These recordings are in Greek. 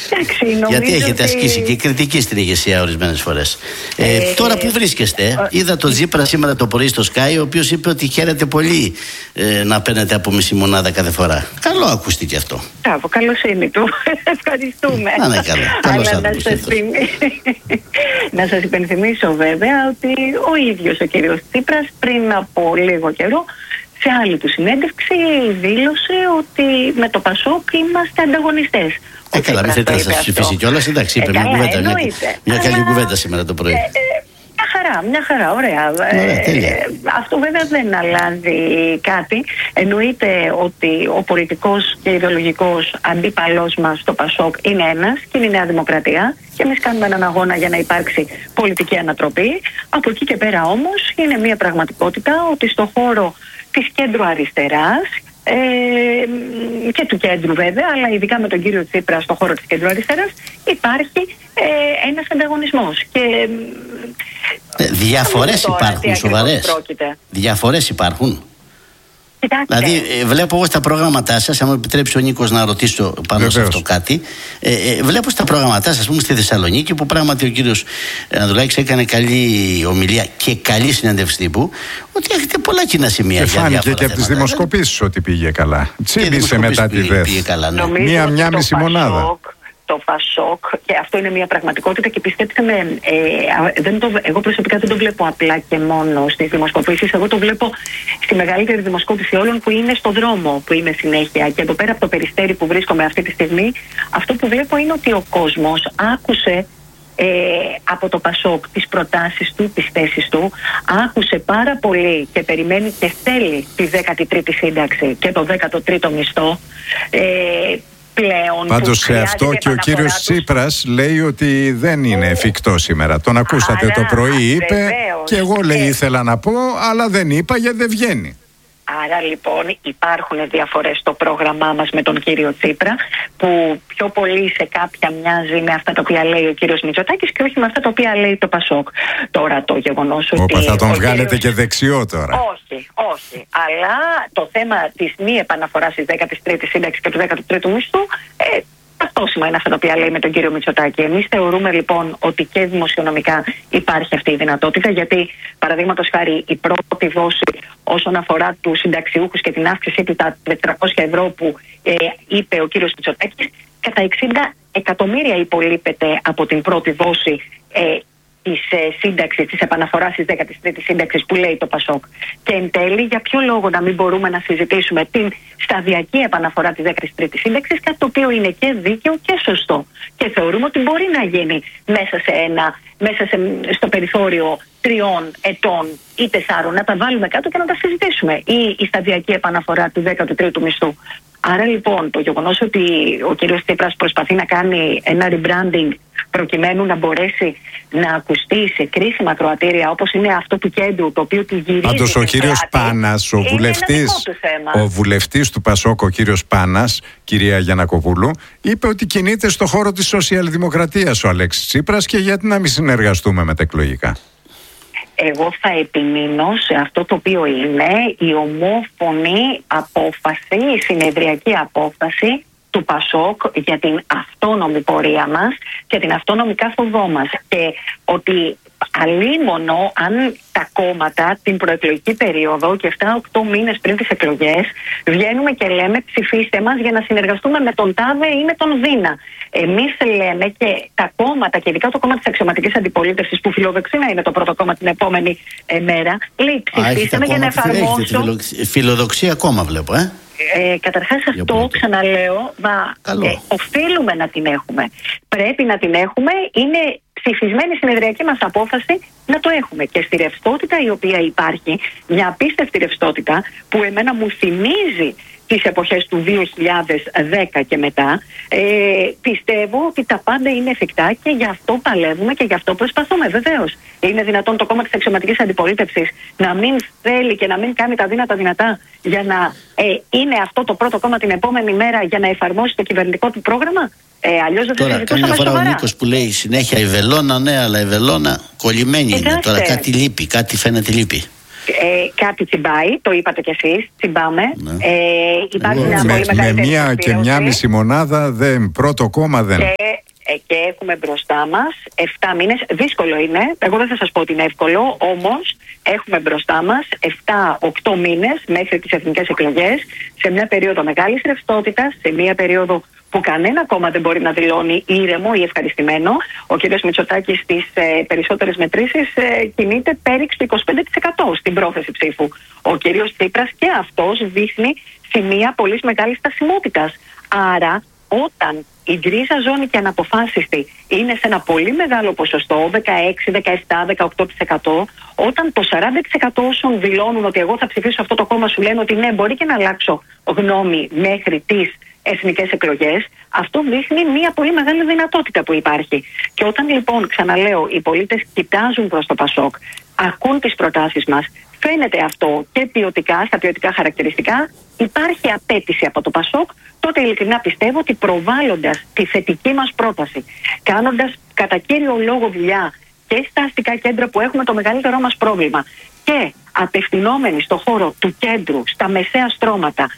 Γιατί έχετε ασκήσει και κριτική στην ηγεσία ορισμένες φορές. Τώρα που βρίσκεστε? Είδα τον Τσίπρα σήμερα το πρωί στο Sky, ο οποίος είπε ότι χαίρεται πολύ να παίρνετε από μισή μονάδα κάθε φορά. Καλό ακούστηκε αυτό. Μπράβο, καλοσύνη του. Ευχαριστούμε. Να είναι καλά. Αλλά να σας υπενθυμίσω βέβαια ότι ο ίδιος ο κύριος Τσίπρας πριν από λίγο καιρό σε άλλη του συνέντευξη δήλωσε ότι με το Πασόκ είμαστε ανταγωνιστές. Καλά, μην θέλετε να σας ψηφίσει κιόλας. Εντάξει, είπε μια καλή κουβέντα σήμερα το πρωί. Μια χαρά, ωραία. Αυτό βέβαια δεν αλλάζει κάτι. Εννοείται ότι ο πολιτικός και ιδεολογικός αντίπαλός μας στο Πασόκ είναι ένας και είναι η Νέα Δημοκρατία. Και εμείς κάνουμε έναν αγώνα για να υπάρξει πολιτική ανατροπή. Από εκεί και πέρα όμως είναι μια πραγματικότητα ότι στο χώρο της κέντρου αριστεράς και του κέντρου βέβαια, αλλά ειδικά με τον κύριο Τσίπρα στο χώρο της κέντρου αριστεράς υπάρχει ένας ανταγωνισμός. Και διαφορές υπάρχουν σοβαρές. Διαφορές υπάρχουν. Κοιτάξτε. Δηλαδή, βλέπω εγώ στα προγράμματά σας, αν μου επιτρέψει ο Νίκος να ρωτήσω πάνω σε αυτό κάτι. Βλέπω στα προγράμματά σας, ας πούμε, στη Θεσσαλονίκη, που πράγματι ο κύριος Ανδρουλάκης έκανε καλή ομιλία και καλή συνέντευξη τύπου, ότι έχετε πολλά κοινά σημεία. Και φάνηκε και από τις δημοσκοπήσεις ότι πήγε καλά. Τσίμπησε μετά τη ΔΕΘ. Μία μισή μονάδα. Το Πασόκ, και αυτό είναι μια πραγματικότητα και πιστέψτε με, εγώ προσωπικά δεν το βλέπω απλά και μόνο στις δημοσκοπήσεις, εγώ το βλέπω στη μεγαλύτερη δημοσκόπηση όλων που είναι στο δρόμο, που είμαι συνέχεια, και εδώ πέρα από το Περιστέρι που βρίσκομαι αυτή τη στιγμή, αυτό που βλέπω είναι ότι ο κόσμος άκουσε από το Πασόκ τις προτάσεις του, τις θέσεις του, άκουσε πάρα πολύ και περιμένει και θέλει τη 13η σύνταξη και το 13ο μισθό. Πάντως σε αυτό και ο κύριος Τσίπρας λέει ότι δεν είναι εφικτό σήμερα. Τον ακούσατε το πρωί, είπε, βεβαίως, και εγώ λέει ήθελα να πω, αλλά δεν είπα γιατί δεν βγαίνει. Άρα λοιπόν υπάρχουν διαφορές στο πρόγραμμά μας με τον κύριο Τσίπρα, που πιο πολύ σε κάποια μοιάζει με αυτά τα οποία λέει ο κύριος Μητσοτάκης και όχι με αυτά τα οποία λέει το Πασόκ. Τώρα το γεγονός ότι... Όπα, θα τον βγάλετε και δεξιό τώρα. Όχι. Αλλά το θέμα της μη επαναφοράς της 13ης σύνταξης και του 13ου μισθού, ταυτόσιμα είναι αυτά τα οποία λέει με τον κύριο Μητσοτάκη. Εμείς θεωρούμε λοιπόν ότι και δημοσιονομικά υπάρχει αυτή η δυνατότητα, γιατί παραδείγματος χάρη η πρώτη δόση όσον αφορά τους συνταξιούχους και την αύξησή του τα 400 ευρώ που είπε ο κύριος Μητσοτάκης, κατά 60 εκατομμύρια υπολείπεται από την πρώτη δόση της σύνταξης, της επαναφοράς της 13ης σύνταξης που λέει το Πασόκ. Και εν τέλει, για ποιο λόγο να μην μπορούμε να συζητήσουμε την σταδιακή επαναφορά της 13ης σύνταξης, κάτι το οποίο είναι και δίκαιο και σωστό. Και θεωρούμε ότι μπορεί να γίνει στο περιθώριο 3 ετών ή 4, να τα βάλουμε κάτω και να τα συζητήσουμε. Ή η σταδιακή επαναφορά του 13ου μισθού. Άρα λοιπόν το γεγονός ότι ο κύριος Τσίπρας προσπαθεί να κάνει ένα rebranding προκειμένου να μπορέσει να ακουστεί σε κρίσιμα κροατήρια όπως είναι αυτό του κέντρου, το οποίο του γυρίζει. Πάντως ο κύριος Πάνας, ο βουλευτής του Πασόκ, ο κύριος Πάνας, κυρία Γιαννακοπούλου, είπε ότι κινείται στο χώρο της σοσιαλδημοκρατίας ο Αλέξης Τσίπρας και γιατί να μην συνεργαστούμε μεταεκλογικά. Εγώ θα επιμείνω σε αυτό το οποίο είναι η ομόφωνη απόφαση, η συνεδριακή απόφαση του Πασόκ για την αυτόνομη πορεία μας και την αυτόνομη κάθοδό μας. Και ότι αλίμονο αν τα κόμματα την προεκλογική περίοδο και 7-8 μήνες πριν τις εκλογές βγαίνουμε και λέμε ψηφίστε μας για να συνεργαστούμε με τον ΤΑΒΕ ή με τον ΔΙΝΑ. Εμείς λέμε και τα κόμματα, και ειδικά το κόμμα της αξιωματικής αντιπολίτευσης που φιλοδοξεί να είναι το πρώτο κόμμα την επόμενη μέρα, λέει ψηφίστε με για να εφαρμόσω. Φιλοδοξία ακόμα βλέπω, Καταρχάς αυτό ξαναλέω, οφείλουμε να την έχουμε. Πρέπει να την έχουμε, είναι ψηφισμένη συνεδριακή μας απόφαση να το έχουμε. Και στη ρευστότητα η οποία υπάρχει, μια απίστευτη ρευστότητα που εμένα μου θυμίζει τις εποχές του 2010 και μετά, πιστεύω ότι τα πάντα είναι εφικτά και γι' αυτό παλεύουμε και γι' αυτό προσπαθούμε. Βεβαίως, είναι δυνατόν το κόμμα της αξιωματικής αντιπολίτευσης να μην θέλει και να μην κάνει τα δύνατα δυνατά για να είναι αυτό το πρώτο κόμμα την επόμενη μέρα για να εφαρμόσει το κυβερνητικό του πρόγραμμα? Αλλιώς δεν θα συζητούσαμε σοβαρά. Τώρα, καμιά φορά ο Νίκος που λέει συνέχεια η βελόνα, ναι, αλλά η βελόνα κολλημένη είναι. Τώρα κάτι λείπει, κάτι φαίνεται λείπει. Κάτι τσιμπάει, το είπατε κι εσείς, τσιμπάμε. Υπάρχει μια πολύ με μία και μια μισή μονάδα, πρώτο κόμμα δεν. έχουμε μπροστά μας 7 μήνες. Δύσκολο είναι, εγώ δεν θα σας πω ότι είναι εύκολο, όμως έχουμε μπροστά μας 7-8 μήνες μέχρι τις εθνικές εκλογές, σε μια περίοδο μεγάλης ρευστότητας, σε μια περίοδο που κανένα κόμμα δεν μπορεί να δηλώνει ήρεμο ή ευχαριστημένο. Ο κ. Μητσοτάκης στις περισσότερες μετρήσεις κινείται πέριξ του 25% στην πρόθεση ψήφου. Ο κ. Τσίπρας και αυτός δείχνει σημεία πολύ μεγάλης στασιμότητας. Άρα, όταν η γκρίζα ζώνη και αναποφάσιστη είναι σε ένα πολύ μεγάλο ποσοστό, 16, 17, 18%, όταν το 40% όσων δηλώνουν ότι εγώ θα ψηφίσω αυτό το κόμμα σου λένε ότι ναι, μπορεί και να αλλάξω γνώμη μέχρι τις εθνικές εκλογές, αυτό δείχνει μια πολύ μεγάλη δυνατότητα που υπάρχει. Και όταν λοιπόν, ξαναλέω, οι πολίτες κοιτάζουν προς το ΠΑΣΟΚ, ακούν τις προτάσεις μας, φαίνεται αυτό και ποιοτικά, στα ποιοτικά χαρακτηριστικά, υπάρχει απέτηση από το ΠΑΣΟΚ, τότε ειλικρινά πιστεύω ότι προβάλλοντας τη θετική μας πρόταση, κάνοντας κατά κύριο λόγο δουλειά και στα αστικά κέντρα που έχουμε το μεγαλύτερό μας πρόβλημα και απευθυνόμενοι στο χώρο του κέντρου, στα μεσαία στρώματα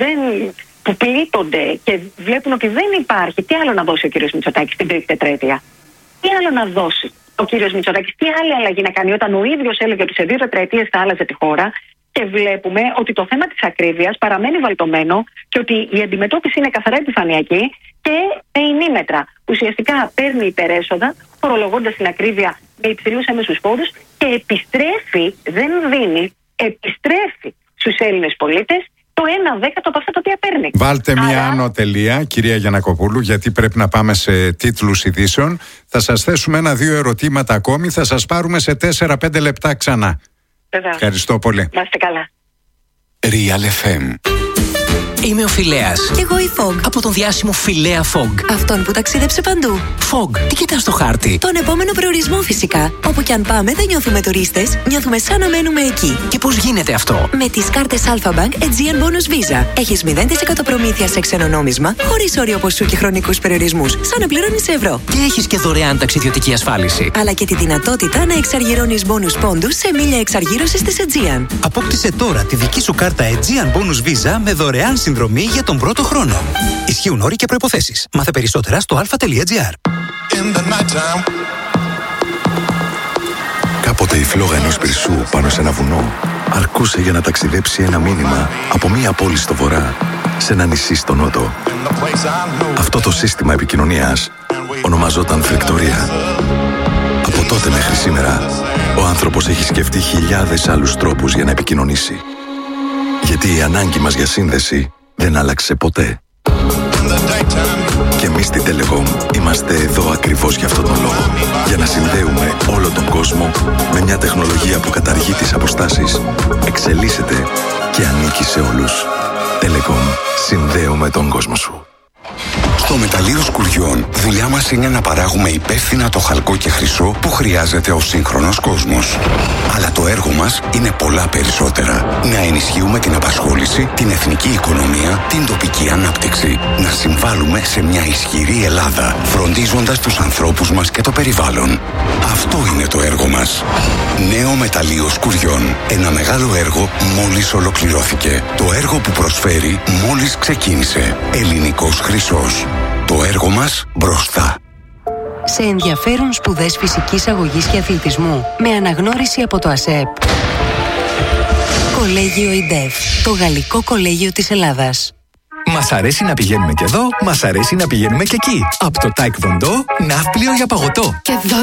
που πλήττονται και βλέπουν ότι δεν υπάρχει, τι άλλο να δώσει ο κ. Μητσοτάκης στην τρίτη τετραετία. Τι άλλο να δώσει ο κ. Μητσοτάκης, τι άλλη αλλαγή να κάνει όταν ο ίδιος έλεγε ότι σε 2 τετραετίες θα άλλαζε τη χώρα, και βλέπουμε ότι το θέμα της ακρίβειας παραμένει βαλτωμένο και ότι η αντιμετώπιση είναι καθαρά επιφανειακή και ημίμετρα. Ουσιαστικά παίρνει υπερέσοδα, φορολογώντας την ακρίβεια με υψηλούς έμεσους φόρους και επιστρέφει, δεν δίνει, επιστρέφει στους Έλληνες πολίτες το 1/10 από αυτά τα οποία παίρνει. Βάλτε μια άνω τελεία, κυρία Γιαννακοπούλου, γιατί πρέπει να πάμε σε τίτλους ειδήσεων. Θα σας θέσουμε 1-2 ερωτήματα ακόμη, θα σας πάρουμε σε 4-5 λεπτά ξανά. Βεβαίως. Ευχαριστώ πολύ. Να είστε καλά. Real FM. Είμαι ο Φιλέας. Και εγώ η Fog. Από τον διάσημο Φιλέα Fog. Αυτόν που ταξίδεψε παντού. Fog, τι κοιτάς στο χάρτη? Τον επόμενο προορισμό φυσικά. Όπου κι αν πάμε δεν νιώθουμε τουρίστες, νιώθουμε σαν να μένουμε εκεί. Και πώς γίνεται αυτό? Με τις κάρτες Alpha Bank Aegean Bonus Visa. Έχεις 0% προμήθεια σε ξένο νόμισμα, χωρίς όριο ποσού και χρονικούς περιορισμούς, σαν να πληρώνεις ευρώ. Και έχεις και δωρεάν ταξιδιωτική ασφάλιση. Αλλά και τη δυνατότητα να εξαργυρώνεις bonus πόντους σε μίλια εξαργύρωσης της Aegean. Απόκτησε τώρα τη δική σου κάρτα Aegean Bonus Visa με δωρεάν συνδρομή για τον πρώτο χρόνο. Ισχύουν όροι και προϋποθέσεις. Μάθε περισσότερα στο alpha.gr. Κάποτε η φλόγα ενός πυρσού πάνω σε ένα βουνό αρκούσε για να ταξιδέψει ένα μήνυμα από μία πόλη στο βορρά σε ένα νησί στο νότο. Αυτό το σύστημα επικοινωνίας ονομαζόταν φεκτορία. Από τότε μέχρι σήμερα, ο άνθρωπος έχει σκεφτεί χιλιάδες άλλους τρόπους για να επικοινωνήσει. Γιατί η ανάγκη μας για σύνδεση δεν άλλαξε ποτέ. Και εμείς στην Telecom είμαστε εδώ ακριβώς για αυτόν τον λόγο. Για να συνδέουμε όλο τον κόσμο με μια τεχνολογία που καταργεί τις αποστάσεις, εξελίσσεται και ανήκει σε όλους. Telecom. Συνδέουμε τον κόσμο σου. Στο μεταλλείο Σκουριών, δουλειά μας είναι να παράγουμε υπεύθυνα το χαλκό και χρυσό που χρειάζεται ο σύγχρονος κόσμος. Αλλά το έργο μας είναι πολλά περισσότερα. Να ενισχύουμε την απασχόληση, την εθνική οικονομία, την τοπική ανάπτυξη. Να συμβάλλουμε σε μια ισχυρή Ελλάδα, φροντίζοντας τους ανθρώπους μας και το περιβάλλον. Αυτό είναι το έργο μας. Νέο μεταλλείο Σκουριών. Ένα μεγάλο έργο μόλις ολοκληρώθηκε. Το έργο που προσφέρει μόλις ξεκίνησε. Ελληνικός χρυσός. Το έργο μας μπροστά. Σε ενδιαφέρουν σπουδές φυσικής αγωγής και αθλητισμού με αναγνώριση από το ΑΣΕΠ. Κολέγιο ΙΝΤΕΦ, το γαλλικό κολέγιο της Ελλάδας. Μας αρέσει να πηγαίνουμε και εδώ, μας αρέσει να πηγαίνουμε και εκεί. Από το Taekwondo, ναύπλιο για παγωτό. Και εδώ